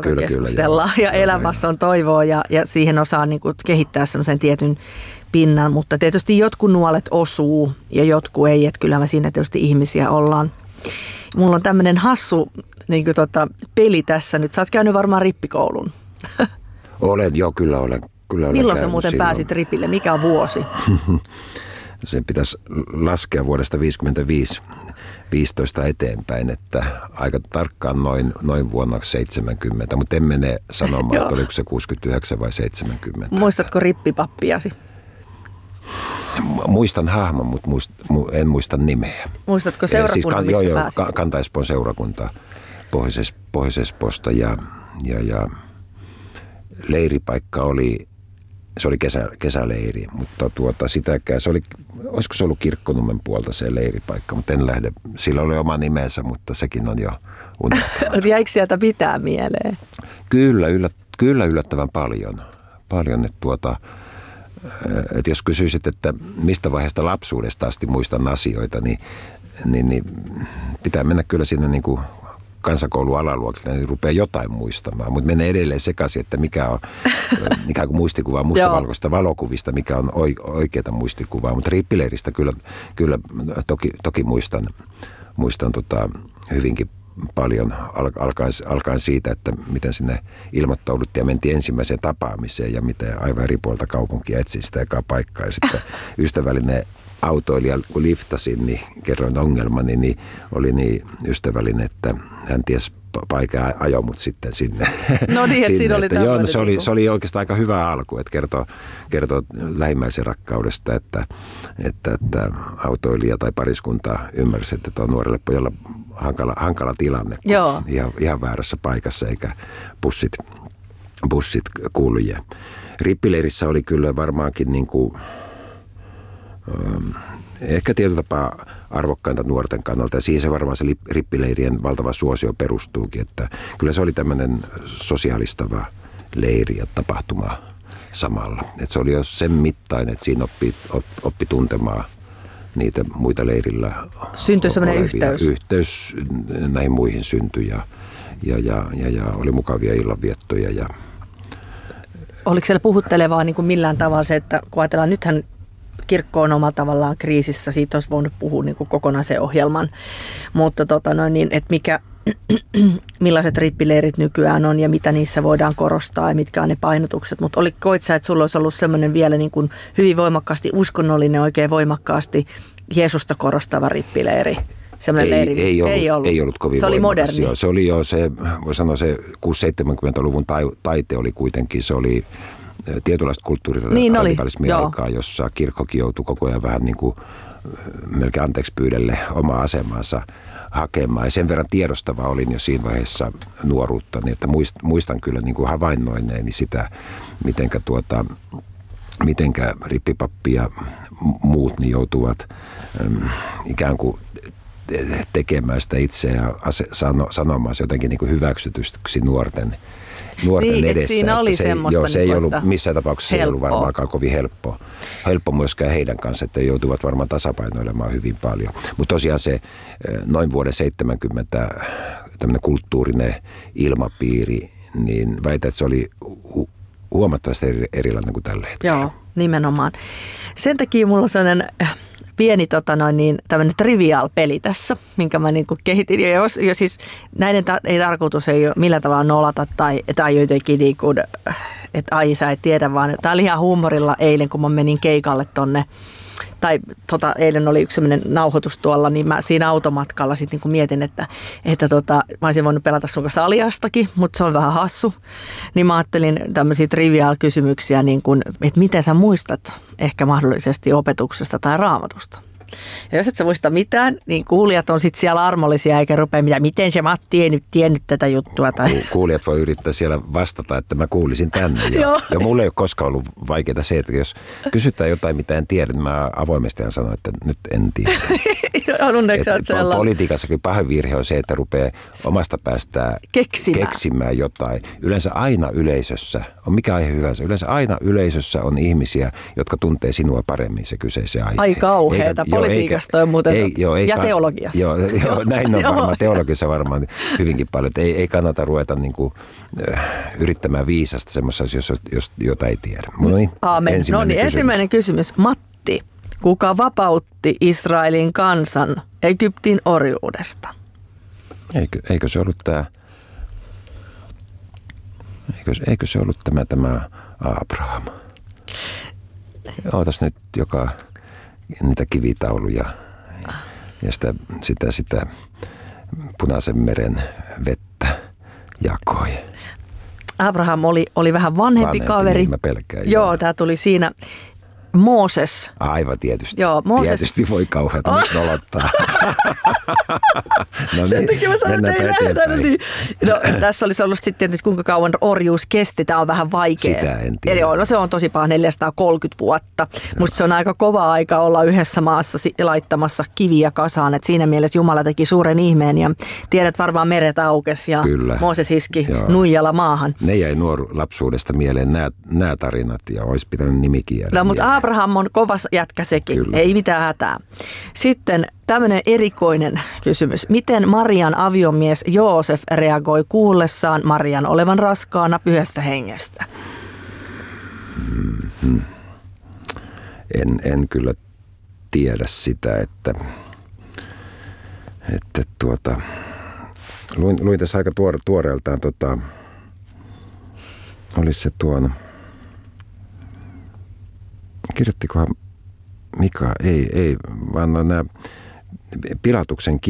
keskustellaan ja elämässä on toivoa ja siihen osaa niin kuin kehittää semmoisen tietyn pinnan, mutta tietysti jotkut nuolet osuu ja jotkut ei, että kyllä me siinä tietysti ihmisiä ollaan. Mulla on tämmöinen hassu niin kuin peli tässä nyt. Sä oot käynyt varmaan rippikoulun. Olen, joo, kyllä olen. Milloin sä muuten pääsit ripille? Mikä on vuosi? Sen pitäisi laskea vuodesta 15 eteenpäin, että aika tarkkaan noin vuonna 70, mutta en mene sanomaan, että oliko se 69 vai 70. Muistatko rippipappiasi? Muistan hahmon, mutta en muista nimeä. Muistatko seurakunnan, missä pääsit? Kanta-Espoon seurakunta Pohjois-Espoosta ja leiripaikka oli, se oli kesäleiri, mutta sitäkään, olisiko se ollut Kirkkonummen puolta se leiripaikka, mutta en lähde, sillä oli oma nimensä, mutta sekin on jo unohtunut. Jäikö sieltä pitää mieleen? Kyllä yllättävän paljon, että jos kysyisit, että mistä vaiheesta lapsuudesta asti muistan asioita, niin pitää mennä kyllä sinne niin kuin kansakoulun alaluokilta, niin rupeaa jotain muistamaan, mutta menee edelleen sekaisin, että mikä on ikään kuin muistikuvaa mustavalkoista valokuvista, mikä on oikeata muistikuvaa, mutta riippileiristä kyllä toki muistan hyvinkin paljon alkaen siitä, että miten sinne ilmoittauduttiin ja mentiin ensimmäiseen tapaamiseen ja miten aivan eri puolta kaupunkia etsin sitä ekaa paikkaa. Ja sitten ystävällinen autoilija, kun liftasin, niin kerroin ongelmani, niin oli niin ystävällinen, että hän tiesi paikan ajoi mut sitten sinne. No niin, että siinä oli tämmöinen. Joo, se oli oikeastaan aika hyvä alku, että kertoo lähimmäisen rakkaudesta, että autoilija tai pariskunta ymmärsi, että on nuorelle pojalle hankala tilanne, ihan väärässä paikassa eikä bussit kulje. Rippileirissä oli kyllä varmaankin niin kuin, ehkä tietyllä tapaa arvokkainta nuorten kannalta, ja siihen se varmaan se rippileirien valtava suosio perustuukin, että kyllä se oli tämmöinen sosiaalistava leiri ja tapahtuma samalla. Että se oli jo sen mittainen, että siinä oppi tuntemaan niitä muita leirillä. Syntyi semmoinen yhteys. Yhteys näihin muihin syntyi ja oli mukavia illanviettoja. Ja oliko siellä puhuttelevaa niin kuin millään tavalla se, että kun ajatellaan, nythän kirkko on omalla tavallaan kriisissä, siitä olisi voinut puhua niin kuin kokonaisen ohjelman, mutta että millaiset rippileirit nykyään on ja mitä niissä voidaan korostaa ja mitkä on ne painotukset, mutta koit sä, että sulla olisi ollut semmoinen vielä niin kuin hyvin voimakkaasti uskonnollinen, oikein voimakkaasti Jeesusta korostava rippileiri? Ei ollut kovin se oli moderni. Se oli jo se, voi sanoa se 6-70-luvun taite oli kuitenkin, se oli tietynlaista kulttuuriradikalismia aikaa, jossa kirkkokin joutui koko ajan vähän niin kuin melkein anteeksi pyydelle omaa asemansa hakemaan. Ja sen verran tiedostava olin jo siinä vaiheessa nuoruuttani, että muistan kyllä niin kuin havainnoineeni sitä, mitenkä rippipappi ja muut niin joutuvat ikään kuin tekemään sitä itse ja sanomaan se jotenkin niin kuin hyväksytyksi nuorten edessä. Siinä oli semmoista. Se ei ollut missään tapauksessa helppoa. Ei ollut varmaankaan kovin helppo myöskään heidän kanssa, että joutuvat varmaan tasapainoilemaan hyvin paljon. Mutta tosiaan se noin vuoden 70 tämmöinen kulttuurinen ilmapiiri, niin väitän, että se oli huomattavasti erilainen kuin tällä hetkellä. Joo, nimenomaan. Sen takia mulla on sellainen pieni tämmöinen trivial-peli tässä, minkä mä niinku kehitin. Ja siis näiden ei tarkoitus ei ole millään tavalla nolata tai jotenkin niinku, että ai sä et tiedä, vaan tää oli ihan huumorilla eilen, kun mä menin keikalle tonne. Tai eilen oli yksi sellainen nauhoitus tuolla, niin mä siinä automatkalla sitten niinku mietin, että mä olisin voinut pelata sun kanssa Aliastakin, mutta se on vähän hassu. Niin mä ajattelin tämmöisiä trivial-kysymyksiä, niin kuin, että miten sä muistat ehkä mahdollisesti opetuksesta tai raamatusta. Ja jos et sä muista mitään, niin kuulijat on sitten siellä armollisia eikä rupea mitään, miten se Matti ei nyt tiennyt tätä juttua. Tai kuulijat voi yrittää siellä vastata, että mä kuulisin tänne. Ja mulle ei ole koskaan ollut vaikeaa se, että jos kysytään jotain, mitä en tiedä, niin mä avoimesti sanon, että nyt en tiedä. Politiikassakin pahin virhe on se, että rupeaa omasta päästään keksimään jotain. Yleensä aina yleisössä, on mikä aihe hyvänsä, yleensä aina yleisössä on ihmisiä, jotka tuntee sinua paremmin se kyseisen aihe. Ai kauheeta, politiikasta on muuten ja teologiassa. Joo, näin on varmaan, teologiassa varmaan hyvinkin paljon. Ei kannata ruveta niin kuin, yrittämään viisasta semmoisessa, jota ei tiedä. Aamen. Ensimmäinen kysymys. Matti, kuka vapautti Israelin kansan Egyptin orjuudesta? Eikö se ollut tämä... Eikö se ollut tämä Abraham? Ootas nyt, joka niitä kivitauluja ja sitä Punaisen meren vettä jakoi. Abraham oli vähän vanhempi kaveri. Niin mä pelkään. Joo, tämä tuli siinä. Mooses. Aivan tietysti. Joo, Mooses. Tietysti voi kauheata nyt nolottaa. No sen takia mä sanoin, että ei lähdetä. Niin. No, tässä olisi ollut sitten tietysti kuinka kauan orjuus kesti. Tämä on vähän vaikea. Sitä en tiedä. Eli se on tosi paha 430 vuotta. Musta se on aika kova aika olla yhdessä maassa laittamassa kiviä kasaan. Et siinä mielessä Jumala teki suuren ihmeen ja tiedät varmaan meret aukesi ja Mooses iski nuijalla maahan. Ne jäi lapsuudesta mieleen nämä tarinat ja olisi pitänyt nimikin jäädä. No, mutta Abraham on kovas jätkä sekin, kyllä. Ei mitään hätää. Sitten tämmöinen erikoinen kysymys. Miten Marian aviomies Joosef reagoi kuullessaan Marian olevan raskaana Pyhästä Hengestä? En kyllä tiedä sitä, että luin tässä aika tuoreeltaan, olisi se kirjoittikohan Mika? Ei, vaan nämä Pilatuksen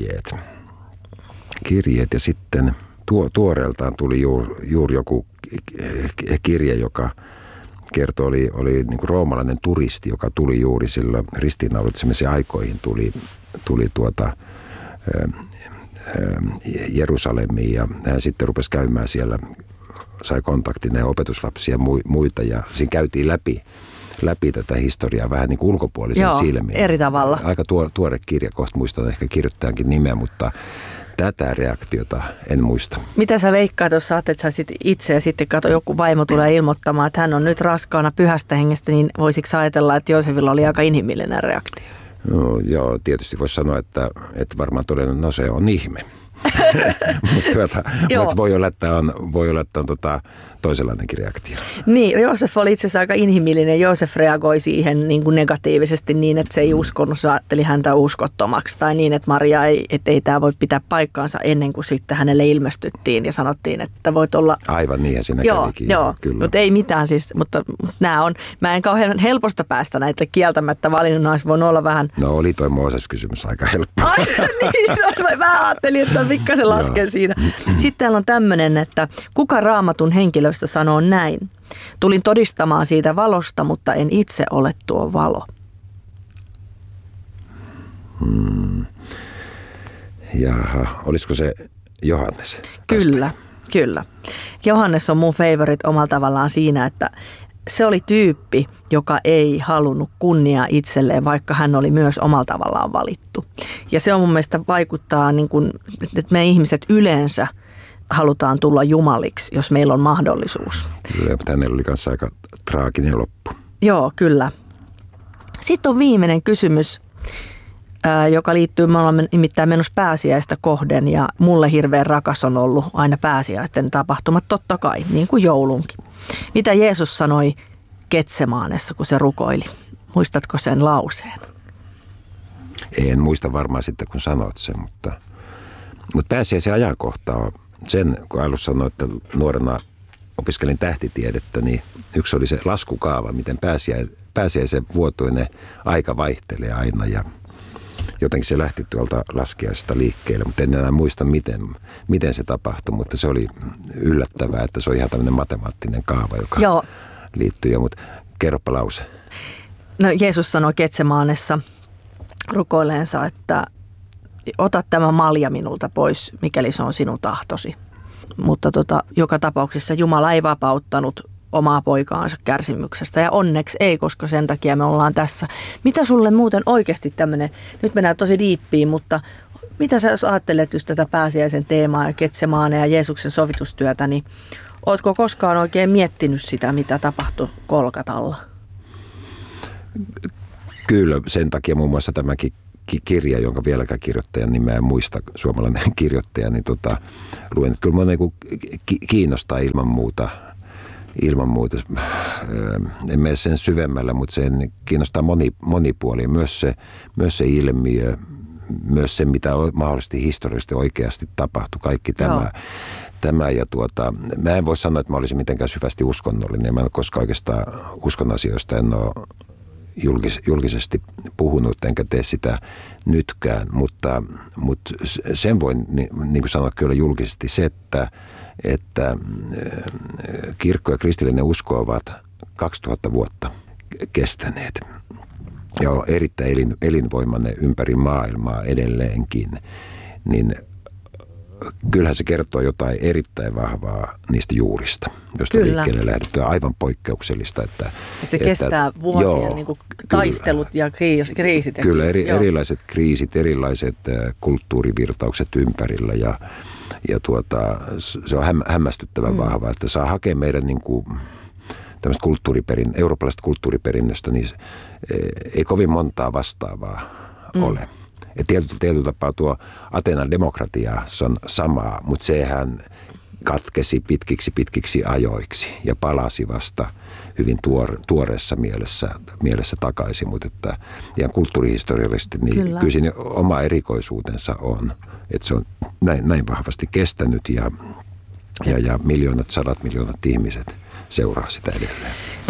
kirjeet ja sitten tuoreeltaan tuli juuri joku kirje, joka kertoi, oli niin kuin roomalainen turisti, joka tuli juuri silloin ristiinnaulitsemisen aikoihin, tuli Jerusalemiin ja hän sitten rupesi käymään siellä, sai kontaktin näihin opetuslapsia ja muita ja siinä käytiin läpi tätä historiaa vähän niin kuin ulkopuolisen silmiin. Eri tavalla. Aika tuore kirja, kohta muistan ehkä kirjoittajankin nimeä, mutta tätä reaktiota en muista. Mitä sä veikkaat, jos sä ajattelet, että sä itse ja sitten joku vaimo tulee ilmoittamaan, että hän on nyt raskaana Pyhästä Hengestä, niin voisitko ajatella, että Joosefilla oli aika inhimillinen reaktio? No, joo, tietysti voisi sanoa, että varmaan todennut, no se on ihme. Mutta voi olla, että on toisenlainenkin reaktio. Niin, Joosef oli itse asiassa aika inhimillinen. Joosef reagoi siihen niin kuin negatiivisesti niin, että se ei uskonut, se ajatteli häntä uskottomaksi. Tai niin, että Maria ei tämä voi pitää paikkaansa ennen kuin sitten hänelle ilmestyttiin ja sanottiin, että voit olla... Aivan niin, ja siinä kävikin. Joo, mutta ei mitään siis, mutta nämä on, mä en kauhean helposta päästä näitä kieltämättä valinnut, olisi voinut olla vähän... No oli toi Mooses-kysymys aika helppo. Ai niin, mä ajattelin, että pikkasen lasken siinä. Sitten täällä on tämmöinen, että kuka Raamatun henkilöstä sanoo näin? Tulin todistamaan siitä valosta, mutta en itse ole tuo valo. Jaha, olisiko se Johannes? Kyllä. Johannes on mun favorite omalla tavallaan siinä, että se oli tyyppi, joka ei halunnut kunniaa itselleen, vaikka hän oli myös omalla tavallaan valittu. Ja se on mun mielestä vaikuttaa, niin kuin, että me ihmiset yleensä halutaan tulla jumaliksi, jos meillä on mahdollisuus. Kyllä, mutta hänellä oli kanssa aika traaginen loppu. Joo, kyllä. Sitten on viimeinen kysymys, joka liittyy, me olemme nimittäin menossa pääsiäistä kohden ja mulle hirveän rakas on ollut aina pääsiäisten tapahtumat, totta kai, niin kuin joulunkin. Mitä Jeesus sanoi Getsemaanessa, kun se rukoili? Muistatko sen lauseen? En muista varmaan sitten, kun sanot sen, mutta pääsiäisen ajankohtaa sen, kun alussa sanoin, että nuorena opiskelin tähtitiedettä, niin yksi oli se laskukaava, miten pääsiäisen vuotuinen aika vaihtelee aina ja jotenkin se lähti tuolta laskiaisesta liikkeelle, mutta en enää muista, miten se tapahtui, mutta se oli yllättävää, että se on ihan tämmöinen matemaattinen kaava, joka liittyy. Mutta kerropa lause. No Jeesus sanoi Getsemaanessa rukoilleensa, että ota tämä malja minulta pois, mikäli se on sinun tahtosi. Mutta joka tapauksessa Jumala ei vapauttanut omaa poikaansa kärsimyksestä ja onneksi ei, koska sen takia me ollaan tässä. Mitä sulle muuten oikeasti tämmöinen, nyt mennään tosi diippiin, mutta mitä sä jos ajattelet just tätä pääsiäisen teemaa ja Getsemaanea ja Jeesuksen sovitustyötä, niin ootko koskaan oikein miettinyt sitä, mitä tapahtui Golgatalla? Kyllä, sen takia muun muassa tämäkin kirja, jonka vieläkään kirjoittajan nimeä en muista, suomalainen kirjoittaja, niin luen, että kyllä minua niin kiinnostaa ilman muuta. En mene sen syvemmällä, mutta sen kiinnostaa monipuoli. Myös se ilmiö, myös se, mitä mahdollisesti historiallisesti oikeasti tapahtui. Kaikki tämä ja mä en voi sanoa, että mä olisin mitenkään syvästi uskonnollinen. Mä en ole koskaan oikeastaan uskon asioista, en ole julkisesti puhunut, enkä tee sitä nytkään, mutta sen voin niin kuin sanoa kyllä julkisesti se, että kirkko ja kristillinen usko ovat 2000 vuotta kestäneet ja on erittäin elinvoimainen ympäri maailmaa edelleenkin, niin kyllähän se kertoo jotain erittäin vahvaa niistä juurista, josta liikkeelle lähdetty. Aivan poikkeuksellista. Että se kestää vuosien niin kuin taistelut ja kriisit. Kyllä, erilaiset kriisit, erilaiset kulttuurivirtaukset ympärillä ja se on hämmästyttävän vahva, että saa hakea meidän niin kuin tämmöistä eurooppalaisesta kulttuuriperinnöstä, niin ei kovin montaa vastaavaa ole. Tietyllä tapaa tuo Ateenan demokratia, se on samaa, mutta sehän katkesi pitkiksi ajoiksi ja palasi vasta hyvin tuoreessa mielessä takaisin, mutta että ihan kulttuurihistoriallisesti niin kyllä siinä oma erikoisuutensa on, että se on näin vahvasti kestänyt ja miljoonat, 100 miljoonat ihmiset seuraa sitä edelleen.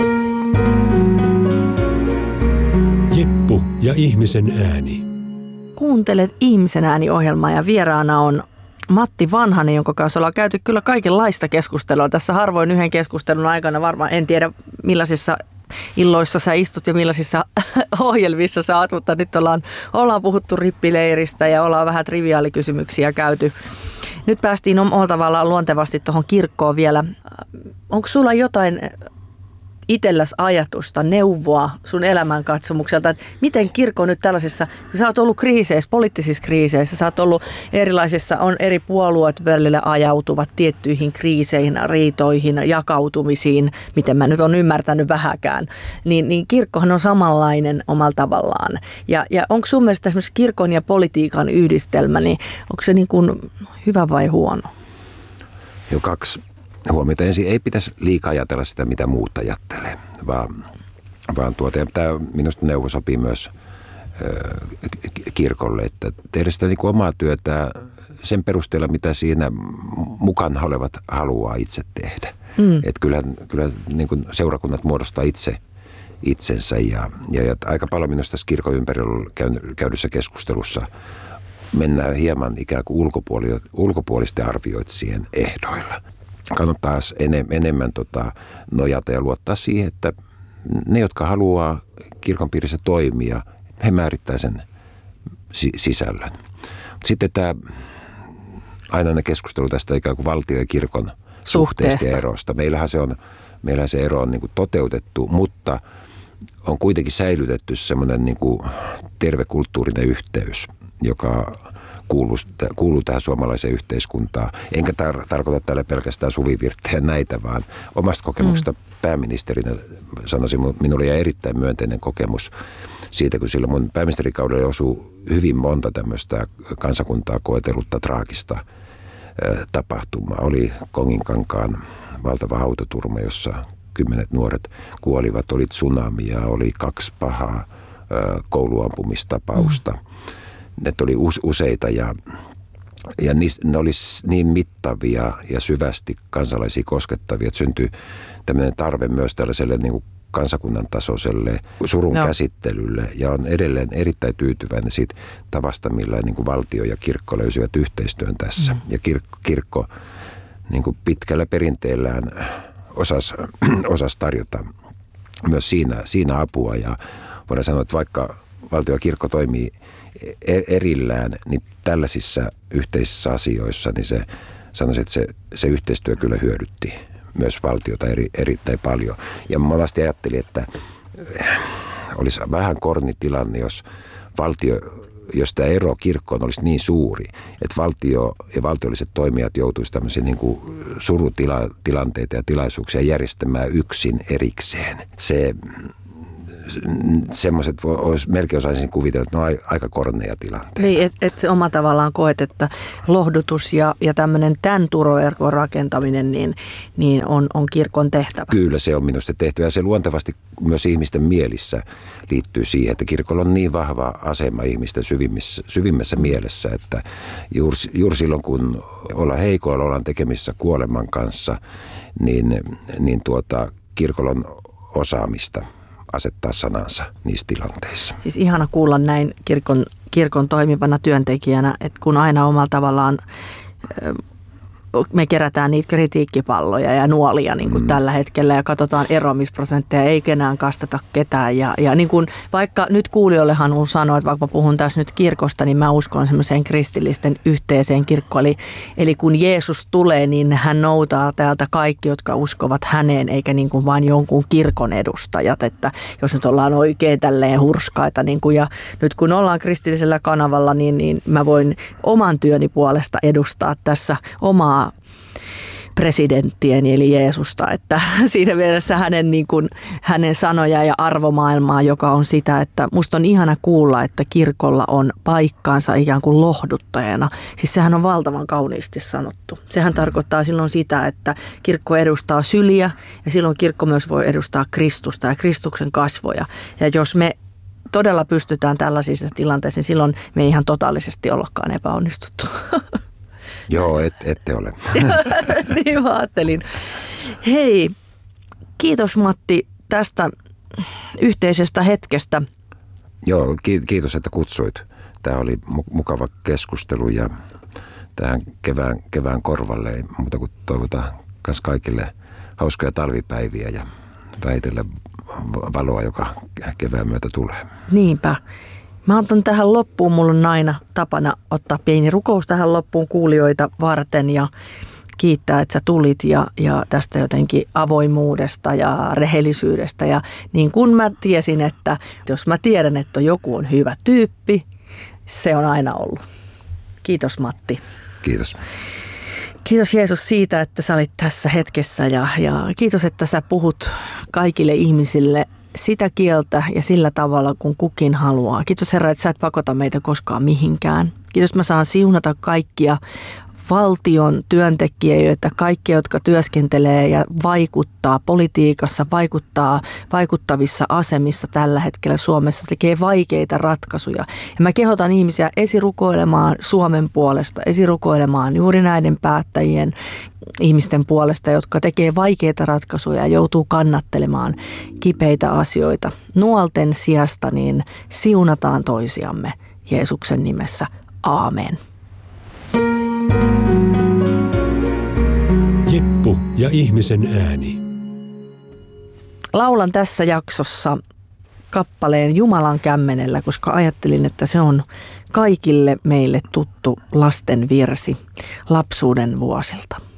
Jeppu ja ihmisen ääni. Kuuntelet Ihmisen ääni-ohjelmaa ja vieraana on Matti Vanhanen, jonka kanssa ollaan käyty kyllä kaikenlaista keskustelua. Tässä harvoin yhden keskustelun aikana varmaan, en tiedä millaisissa illoissa sä istut ja millaisissa ohjelmissa sä oot, mutta nyt ollaan puhuttu rippileiristä ja ollaan vähän triviaalikysymyksiä käyty. Nyt päästiin omalla tavallaan luontevasti tuohon kirkkoon vielä. Onko sulla jotain itselläs ajatusta, neuvoa sun elämänkatsomukselta, että miten kirkko nyt tällaisissa, kun sä oot ollut kriiseissä, poliittisissa kriiseissä, sä oot ollut erilaisissa, on eri puolueet välillä ajautuvat tiettyihin kriiseihin, riitoihin, jakautumisiin, miten mä nyt on ymmärtänyt vähäkään, niin kirkkohan on samanlainen omalla tavallaan. Ja onko sun mielestä esimerkiksi kirkon ja politiikan yhdistelmä, niin onko se niin kuin hyvä vai huono? Jo kaksi huomiota. Ensin ei pitäisi liikaa ajatella sitä, mitä muut ajattelee, vaan ja tämä minusta neuvo sopii myös kirkolle, että tehdä sitä niin kuin omaa työtä sen perusteella, mitä siinä mukana olevat haluaa itse tehdä. Että kyllä niin kuin seurakunnat muodostaa itsensä ja aika paljon minusta tässä kirkon ympärillä käydyssä keskustelussa mennään hieman ikään kuin ulkopuolisten arvioitsijien ehdoilla. Kannattaa enemmän nojata ja luottaa siihen, että ne, jotka haluaa kirkon piirissä toimia, he määrittää sen sisällön. Sitten tämä aina keskustelu tästä ikään kuin valtio- ja kirkon suhteesta ja erosta. Meillähän se ero on niin kuin toteutettu, mutta on kuitenkin säilytetty semmoinen niin kuin terve kulttuurinen yhteys, joka kuuluu tähän suomalaiseen yhteiskuntaan. Enkä tarkoita täällä pelkästään suvivirttejä näitä, vaan omasta kokemuksesta pääministerinä sanoisin, minulla jäi erittäin myönteinen kokemus siitä, kun silloin mun pääministerikaudella osui hyvin monta tämmöistä kansakuntaa koetellutta traagista tapahtumaa. Oli Konginkankaan valtava autoturma, jossa 10 nuoret kuolivat, oli tsunamia, oli 2 pahaa kouluampumistapausta. Ne oli useita ja ne oli niin mittavia ja syvästi kansalaisia koskettavia, että syntyi tämmöinen tarve myös tällaiselle niin kuin kansakunnan tasoiselle surun käsittelylle. Ja on edelleen erittäin tyytyväinen siitä tavasta, millä niin kuin valtio ja kirkko löysivät yhteistyön tässä. Ja kirkko niin kuin pitkällä perinteellään osasi tarjota myös siinä apua. Ja voidaan sanoa, että vaikka valtio ja kirkko toimii erillään, niin tällaisissa yhteisissä asioissa, niin sanoisin, että se yhteistyö kyllä hyödytti myös valtiota erittäin paljon. Ja mä monasti ajattelin, että olisi vähän korni tilanne, jos tämä ero kirkkoon olisi niin suuri, että valtio ja valtiolliset toimijat joutuisivat tämmöisiä niin kuin surutilanteita ja tilaisuuksia järjestämään yksin erikseen. semmoiset, melkein osaisin kuvitella, että ne on aika korneja tilanteita. Niin, että se oma tavallaan koet, että lohdutus ja tämmöinen tämän turvaverkon rakentaminen niin on kirkon tehtävä. Kyllä se on minusta tehtävä ja se luontevasti myös ihmisten mielissä liittyy siihen, että kirkolla on niin vahva asema ihmisten syvimmässä mielessä, että juuri silloin kun ollaan heikoilla, ollaan tekemisissä kuoleman kanssa, niin kirkolla on osaamista asettaa sanansa niissä tilanteissa. Siis ihana kuulla näin kirkon toimivana työntekijänä, että kun aina omalla tavallaan me kerätään niitä kritiikkipalloja ja nuolia niin kuin tällä hetkellä ja katsotaan eroamisprosentteja, ei kenään kasteta ketään. Ja niin kuin, vaikka nyt kuulijoillehan haluan sanoa, että vaikka mä puhun tässä nyt kirkosta, niin mä uskon semmoiseen kristillisten yhteiseen kirkkoon. Eli kun Jeesus tulee, niin hän noutaa täältä kaikki, jotka uskovat häneen, eikä niin kuin vain jonkun kirkon edustajat. Että jos nyt ollaan oikein tälleen hurskaita, niin kuin, ja nyt kun ollaan kristillisellä kanavalla, niin mä voin oman työni puolesta edustaa tässä omaa presidenttieni eli Jeesusta, että siinä mielessä hänen sanoja ja arvomaailmaa, joka on sitä, että musta on ihana kuulla, että kirkolla on paikkaansa ikään kuin lohduttajana. Siis sehän on valtavan kauniisti sanottu. Sehän tarkoittaa silloin sitä, että kirkko edustaa syliä ja silloin kirkko myös voi edustaa Kristusta ja Kristuksen kasvoja. Ja jos me todella pystytään tällaisissa tilanteissa, niin silloin me ei ihan totaalisesti ollakaan epäonnistuttu. Joo, ette ole. Niin mä ajattelin. Hei, kiitos Matti tästä yhteisestä hetkestä. Joo, kiitos, että kutsuit. Tämä oli mukava keskustelu ja tähän kevään korvalle ei muuta kuin toivotaan myös kaikille hauskoja talvipäiviä ja väitellä valoa, joka kevään myötä tulee. Niinpä. Mä otan tähän loppuun, mulla on aina tapana ottaa pieni rukous tähän loppuun kuulijoita varten ja kiittää, että sä tulit ja tästä jotenkin avoimuudesta ja rehellisyydestä. Ja niin kuin mä tiesin, että jos mä tiedän, että joku on hyvä tyyppi, se on aina ollut. Kiitos Matti. Kiitos. Kiitos Jeesus siitä, että sä olit tässä hetkessä ja kiitos, että sä puhut kaikille ihmisille sitä kieltä ja sillä tavalla, kun kukin haluaa. Kiitos Herra, että sä et pakota meitä koskaan mihinkään. Kiitos, että mä saan siunata kaikkia valtion työntekijöitä, kaikkia, jotka työskentelee ja vaikuttaa politiikassa, vaikuttavissa asemissa tällä hetkellä Suomessa, tekee vaikeita ratkaisuja. Ja mä kehotan ihmisiä esirukoilemaan Suomen puolesta, esirukoilemaan juuri näiden päättäjien ihmisten puolesta, jotka tekee vaikeita ratkaisuja ja joutuu kannattelemaan kipeitä asioita. Nuolten sijasta niin siunataan toisiamme Jeesuksen nimessä. Aamen. Jeppu ja ihmisen ääni. Laulan tässä jaksossa kappaleen Jumalan kämmenellä, koska ajattelin, että se on kaikille meille tuttu lasten virsi lapsuuden vuosilta.